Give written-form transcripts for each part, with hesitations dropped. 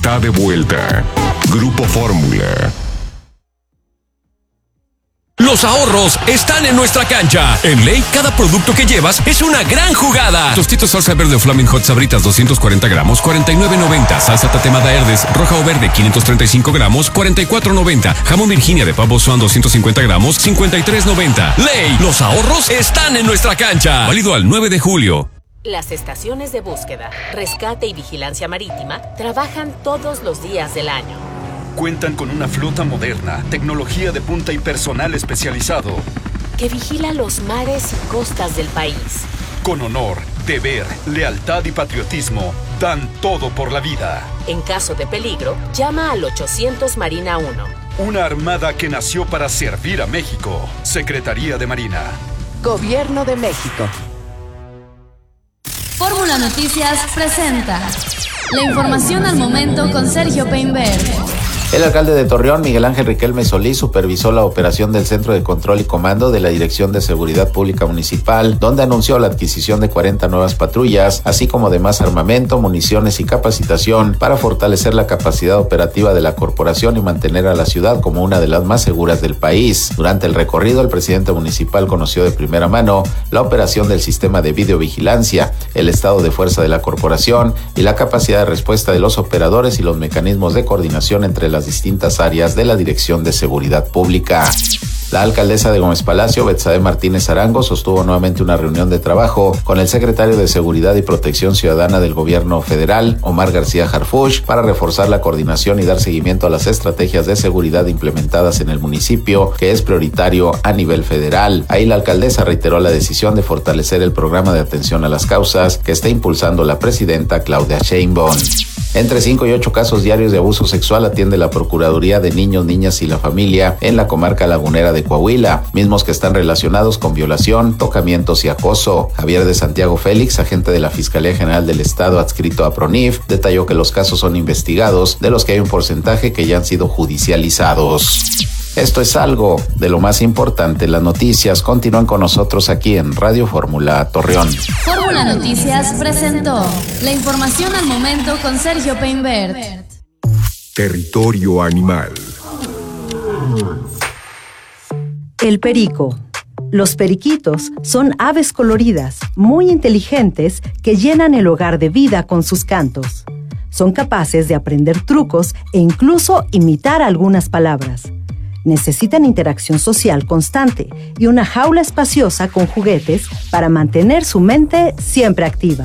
Está de vuelta. Grupo Fórmula. Los ahorros están en nuestra cancha. En Ley, cada producto que llevas es una gran jugada. Tostitos salsa verde o Flaming Hot Sabritas 240 gramos, 49.90. Salsa tatemada Herdes, roja o verde 535 gramos, 44.90. Jamón Virginia de pavo Swan 250 gramos, 53.90. Ley, los ahorros están en nuestra cancha. Válido al 9 de julio. Las estaciones de búsqueda, rescate y vigilancia marítima trabajan todos los días del año. Cuentan con una flota moderna, tecnología de punta y personal especializado que vigila los mares y costas del país. Con honor, deber, lealtad y patriotismo, dan todo por la vida. En caso de peligro, llama al 800 Marina 1. Una armada que nació para servir a México. Secretaría de Marina. Gobierno de México. Fórmula Noticias presenta la información al momento con Sergio Peinberg. El alcalde de Torreón, Miguel Ángel Riquelme Solís, supervisó la operación del Centro de Control y Comando de la Dirección de Seguridad Pública Municipal, donde anunció la adquisición de 40 nuevas patrullas, así como de más armamento, municiones y capacitación para fortalecer la capacidad operativa de la corporación y mantener a la ciudad como una de las más seguras del país. Durante el recorrido, el presidente municipal conoció de primera mano la operación del sistema de videovigilancia, el estado de fuerza de la corporación y la capacidad de respuesta de los operadores y los mecanismos de coordinación entre las distintas áreas de la Dirección de Seguridad Pública. La alcaldesa de Gómez Palacio, Betsabe Martínez Arango, sostuvo nuevamente una reunión de trabajo con el secretario de Seguridad y Protección Ciudadana del Gobierno Federal, Omar García Harfuch, para reforzar la coordinación y dar seguimiento a las estrategias de seguridad implementadas en el municipio, que es prioritario a nivel federal. Ahí la alcaldesa reiteró la decisión de fortalecer el programa de atención a las causas que está impulsando la presidenta Claudia Sheinbaum. Entre 5 y 8 casos diarios de abuso sexual atiende la Procuraduría de Niños, Niñas y la Familia en la comarca lagunera de Coahuila, mismos que están relacionados con violación, tocamientos y acoso. Javier de Santiago Félix, agente de la Fiscalía General del Estado adscrito a PRONIF, detalló que los casos son investigados, de los que hay un porcentaje que ya han sido judicializados. Esto es algo de lo más importante. Las noticias continúan con nosotros aquí en Radio Fórmula Torreón. Fórmula Noticias presentó la información al momento con Sergio Peinberg. Territorio animal. El perico. Los periquitos son aves coloridas, muy inteligentes, que llenan el hogar de vida con sus cantos. Son capaces de aprender trucos e incluso imitar algunas palabras. Necesitan interacción social constante y una jaula espaciosa con juguetes para mantener su mente siempre activa.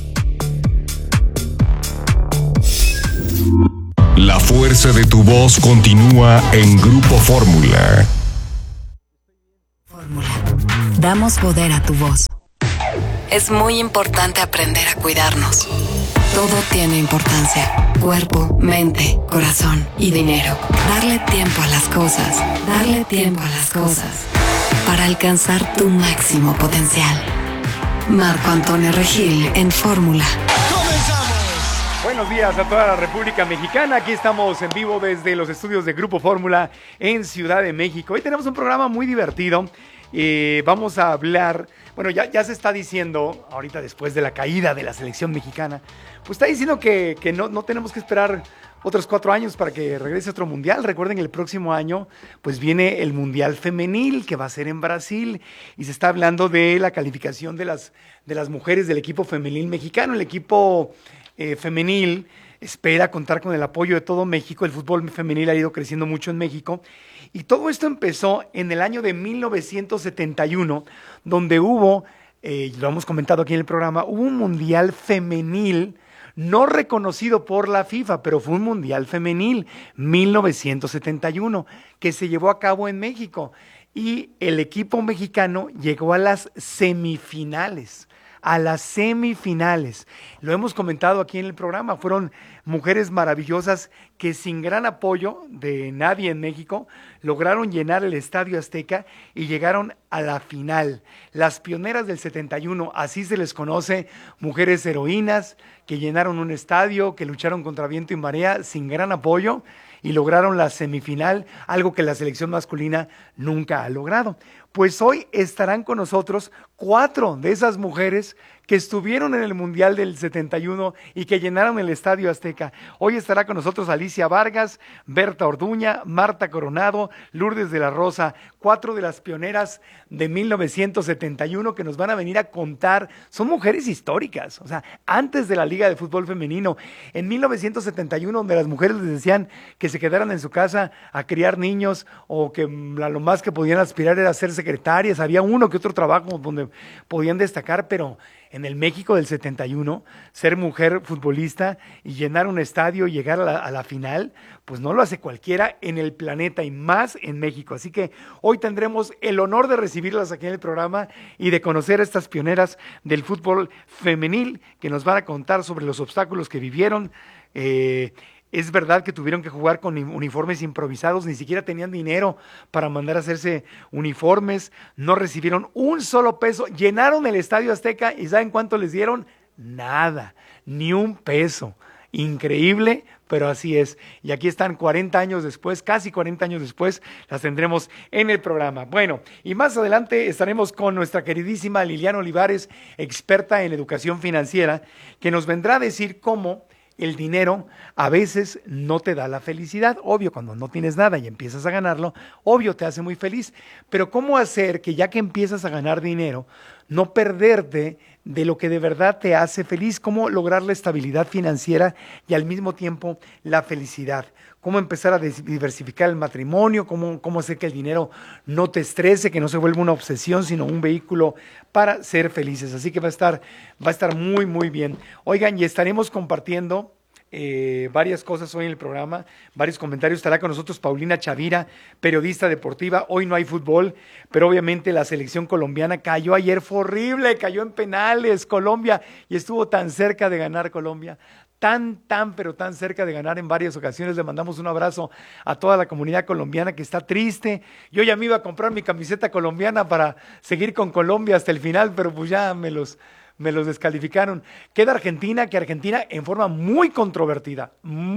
La fuerza de tu voz continúa en Grupo Fórmula. Fórmula. Damos poder a tu voz. Es muy importante aprender a cuidarnos. Todo tiene importancia. Cuerpo, mente, corazón y dinero. Darle tiempo a las cosas. Darle tiempo a las cosas. Para alcanzar tu máximo potencial. Marco Antonio Regil en Fórmula. Buenos días a toda la República Mexicana. Aquí estamos en vivo desde los estudios de Grupo Fórmula en Ciudad de México. Hoy tenemos un programa muy divertido. Vamos a hablar, bueno, ya se está diciendo, ahorita después de la caída de la selección mexicana, pues está diciendo que no tenemos que esperar otros 4 años para que regrese otro mundial. Recuerden, el próximo año pues viene el Mundial Femenil, que va a ser en Brasil, y se está hablando de la calificación de las mujeres del equipo femenil mexicano. El equipo femenil espera contar con el apoyo de todo México. El fútbol femenil ha ido creciendo mucho en México. Y todo esto empezó en el año de 1971, donde hubo, lo hemos comentado aquí en el programa, hubo un mundial femenil no reconocido por la FIFA, pero fue un mundial femenil, 1971, que se llevó a cabo en México. Y el equipo mexicano llegó a las semifinales. Lo hemos comentado aquí en el programa. Fueron mujeres maravillosas que, sin gran apoyo de nadie en México, lograron llenar el Estadio Azteca y llegaron a la final. Las pioneras del 71, así se les conoce, mujeres heroínas que llenaron un estadio, que lucharon contra viento y marea sin gran apoyo y lograron la semifinal, algo que la selección masculina nunca ha logrado. Pues hoy estarán con nosotros 4 de esas mujeres que estuvieron en el Mundial del 71 y que llenaron el Estadio Azteca. Hoy estará con nosotros Alicia Vargas, Berta Orduña, Marta Coronado, Lourdes de la Rosa, 4 de las pioneras de 1971 que nos van a venir a contar. Son mujeres históricas, o sea, antes de la Liga de Fútbol Femenino. En 1971, donde las mujeres les decían que se quedaran en su casa a criar niños o que lo más que podían aspirar era ser secretarias. Había uno que otro trabajo donde podían destacar, pero en el México del 71, ser mujer futbolista y llenar un estadio y llegar a la final, pues no lo hace cualquiera en el planeta y más en México. Así que hoy tendremos el honor de recibirlas aquí en el programa y de conocer a estas pioneras del fútbol femenil que nos van a contar sobre los obstáculos que vivieron. Es verdad que tuvieron que jugar con uniformes improvisados, ni siquiera tenían dinero para mandar a hacerse uniformes, no recibieron un solo peso, llenaron el Estadio Azteca y ¿saben cuánto les dieron? Nada, ni un peso. Increíble, pero así es. Y aquí están 40 años después, casi 40 años después, las tendremos en el programa. Bueno, y más adelante estaremos con nuestra queridísima Liliana Olivares, experta en educación financiera, que nos vendrá a decir cómo el dinero a veces no te da la felicidad. Obvio, cuando no tienes nada y empiezas a ganarlo, obvio te hace muy feliz. Pero ¿cómo hacer que ya que empiezas a ganar dinero, no perderte de lo que de verdad te hace feliz? ¿Cómo lograr la estabilidad financiera y al mismo tiempo la felicidad? ¿Cómo empezar a diversificar el matrimonio? ¿Cómo hacer que el dinero no te estrese, que no se vuelva una obsesión, sino un vehículo para ser felices? Así que va a estar muy, muy bien. Oigan, y estaremos compartiendo varias cosas hoy en el programa, varios comentarios. Estará con nosotros Paulina Chavira, periodista deportiva. Hoy no hay fútbol, pero obviamente la selección colombiana cayó ayer, fue horrible, cayó en penales Colombia y estuvo tan cerca de ganar Colombia. Pero tan cerca de ganar en varias ocasiones. Le mandamos un abrazo a toda la comunidad colombiana que está triste. Yo ya me iba a comprar mi camiseta colombiana para seguir con Colombia hasta el final, pero pues ya me los descalificaron. Queda Argentina, que Argentina en forma muy controvertida,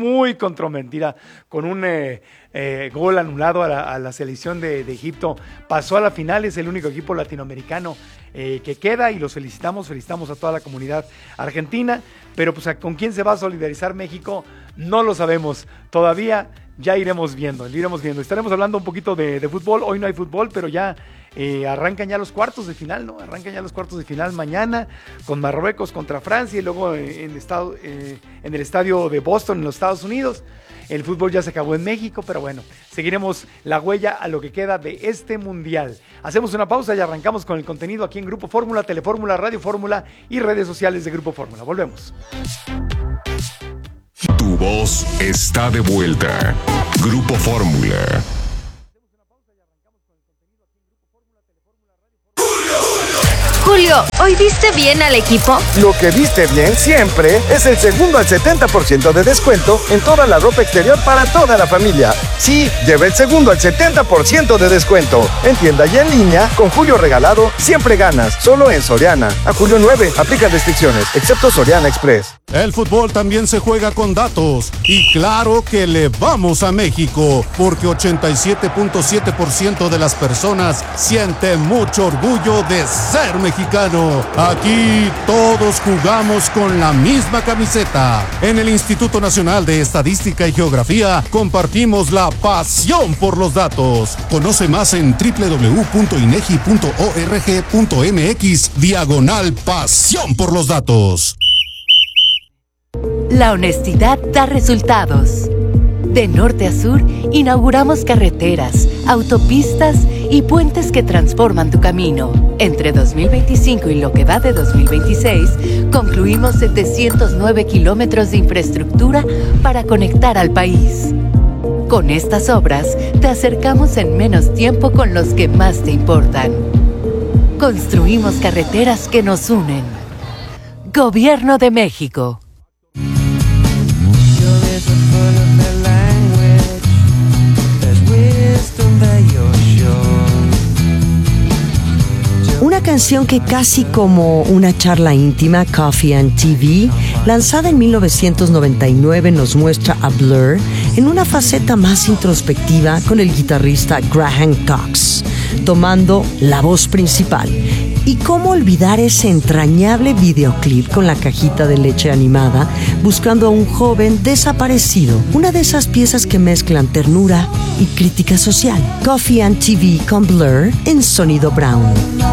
con un gol anulado a la selección de Egipto, pasó a la final, es el único equipo latinoamericano que queda y los felicitamos a toda la comunidad argentina, pero pues ¿con quién se va a solidarizar México? No lo sabemos todavía, ya iremos viendo. Estaremos hablando un poquito de fútbol. Hoy no hay fútbol, pero ya arrancan ya los cuartos de final, ¿no? Arrancan ya los cuartos de final mañana con Marruecos contra Francia y luego en el estadio de Boston en los Estados Unidos. El fútbol ya se acabó en México, pero bueno, seguiremos la huella a lo que queda de este mundial. Hacemos una pausa y arrancamos con el contenido aquí en Grupo Fórmula, Telefórmula, Radio Fórmula y redes sociales de Grupo Fórmula. Volvemos. Tu voz está de vuelta. Grupo Fórmula. Julio, ¿hoy viste bien al equipo? Lo que viste bien siempre es el segundo al 70% de descuento en toda la ropa exterior para toda la familia. Sí, lleva el segundo al 70% de descuento. En tienda y en línea, con Julio regalado, siempre ganas. Solo en Soriana. A julio 9, aplica restricciones, excepto Soriana Express. El fútbol también se juega con datos. Y claro que le vamos a México, porque 87.7% de las personas sienten mucho orgullo de ser mexicano. Aquí todos jugamos con la misma camiseta. En el Instituto Nacional de Estadística y Geografía compartimos la pasión por los datos. Conoce más en www.inegi.org.mx/pasión por los datos. La honestidad da resultados. De norte a sur, inauguramos carreteras, autopistas y puentes que transforman tu camino. Entre 2025 y lo que va de 2026, concluimos 709 kilómetros de infraestructura para conectar al país. Con estas obras, te acercamos en menos tiempo con los que más te importan. Construimos carreteras que nos unen. Gobierno de México. Una canción que casi como una charla íntima, Coffee and TV, lanzada en 1999, nos muestra a Blur en una faceta más introspectiva con el guitarrista Graham Cox, tomando la voz principal ¿Y cómo olvidar ese entrañable videoclip con la cajita de leche animada buscando a un joven desaparecido? Una de esas piezas que mezclan ternura y crítica social. Coffee and TV con Blur en Sonido Brown.